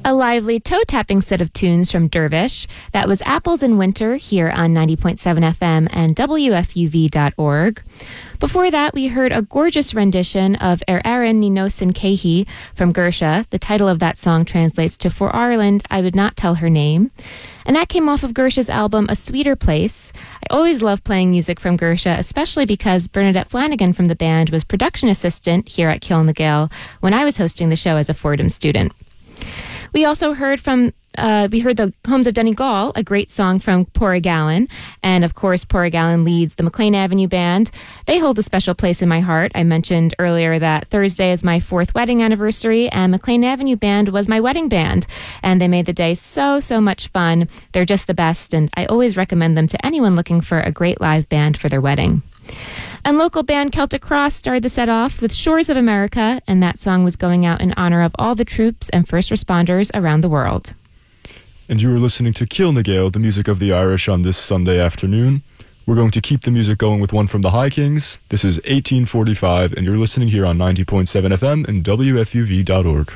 A lively toe-tapping set of tunes from Dervish. That was Apples in Winter here on 90.7 FM and WFUV.org. Before that, we heard a gorgeous rendition of Erin Ninosin Kehi from Gersha. The title of that song translates to For Ireland, I Would Not Tell Her Name. And that came off of Gersha's album, A Sweeter Place. I always love playing music from Gersha, especially because Bernadette Flanagan from the band was production assistant here at Kill the Gale when I was hosting the show as a Fordham student. We also heard the Homes of Donegal, a great song from Porrigallen. And of course, Porrigallen leads the McLean Avenue Band. They hold a special place in my heart. I mentioned earlier that Thursday is my 4th wedding anniversary, and McLean Avenue Band was my wedding band. And they made the day so much fun. They're just the best, and I always recommend them to anyone looking for a great live band for their wedding. And local band Celtic Cross started the set off with Shores of America, and that song was going out in honor of all the troops and first responders around the world. And you were listening to Kill na Gael, the music of the Irish on this Sunday afternoon. We're going to keep the music going with one from the High Kings. This is 1845, and you're listening here on 90.7 FM and WFUV.org.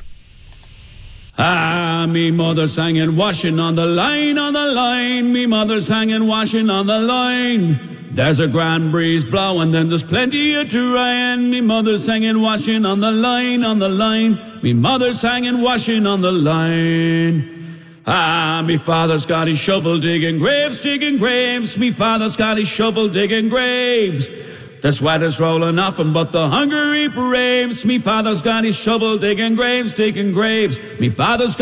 Ah, me mother's hanging washing on the line, me mother's hanging washing on the line. There's a grand breeze blowing, then there's plenty of terrain. Me mother's hanging washing on the line, me mother's hanging washing on the line. Ah, me father's got his shovel digging graves, me father's got his shovel digging graves. The sweat is rolling off him, but the hunger he braves. Me father's got his shovel digging graves, me father's got